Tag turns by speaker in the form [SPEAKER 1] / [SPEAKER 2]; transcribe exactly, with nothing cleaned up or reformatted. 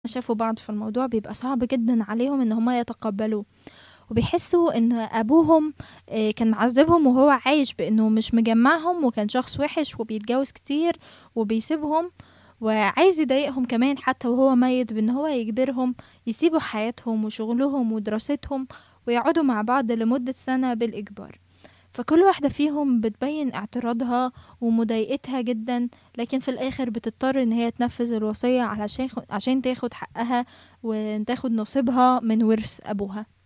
[SPEAKER 1] شافوا بعض في الموضوع بيبقى صعب جدًا عليهم إن هُم يتقبّلوه، وبيحسّوا إن أبوهم آآ كان معذّبهم وهو عايش بإنه مش مجمّعهم وكان شخص وِحِش وبيتجوّز كتير وبيسيبهم، وعايز يضايقهم كمان حتى وهو ميت بإن هو يجبرهم يسيبوا حياتهم وشغلهم ودراستهم ويقعدوا مع بعض لمدة سَنة بالإجبار. فكل واحدة فيهم بتبيّن اعتراضها ومضايقتها جدًا، لكن في الآخر بتضطر إن هي تنفّذ الوصية علشان خ عشان تاخد حقها وتاخد نصيبها من وِرث أبوها.